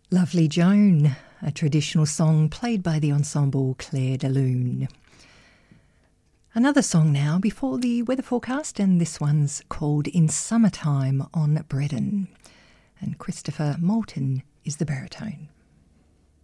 Lovely Joan, a traditional song played by the ensemble Claire de Lune. Another song now before the weather forecast, and this one's called In Summertime on Bredon. And Christopher Moulton is the baritone.